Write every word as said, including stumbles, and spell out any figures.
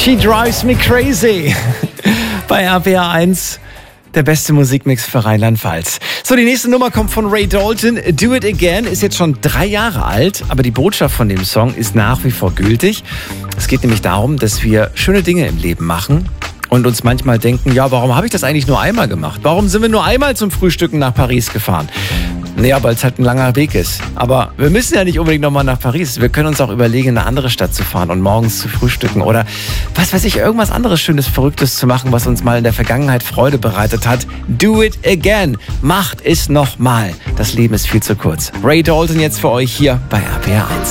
She Drives Me Crazy. Bei R P R eins. Der beste Musikmix für Rheinland-Pfalz. So, die nächste Nummer kommt von Ray Dalton. Do It Again ist jetzt schon drei Jahre alt, aber die Botschaft von dem Song ist nach wie vor gültig. Es geht nämlich darum, dass wir schöne Dinge im Leben machen und uns manchmal denken, ja, warum habe ich das eigentlich nur einmal gemacht? Warum sind wir nur einmal zum Frühstücken nach Paris gefahren? Naja, weil es halt ein langer Weg ist. Aber wir müssen ja nicht unbedingt nochmal nach Paris. Wir können uns auch überlegen, in eine andere Stadt zu fahren und morgens zu frühstücken oder was weiß ich, irgendwas anderes Schönes, Verrücktes zu machen, was uns mal in der Vergangenheit Freude bereitet hat. Do it again. Macht es nochmal. Das Leben ist viel zu kurz. Ray Dalton jetzt für euch hier bei R P R eins.